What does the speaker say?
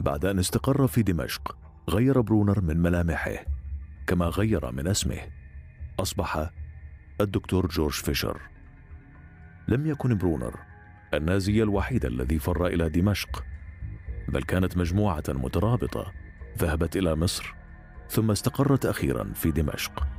بعد أن استقر في دمشق غير برونر من ملامحه كما غير من اسمه، أصبح الدكتور جورج فيشر. لم يكن برونر النازي الوحيد الذي فر إلى دمشق، بل كانت مجموعة مترابطة ذهبت إلى مصر ثم استقرت أخيرا في دمشق.